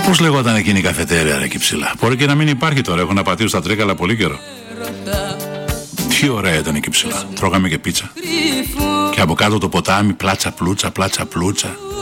Πώς λεγόταν εκείνη η καφετέρια ρε Κυψηλά? Μπορεί και να μην υπάρχει τώρα, έχω να πατήσω στα Τρίκαλα πολύ καιρό. Τι ωραία ήταν η Κυψηλά. Τρώγαμε και πίτσα. Και από κάτω το ποτάμι, πλάτσα πλούτσα, πλάτσα πλούτσα.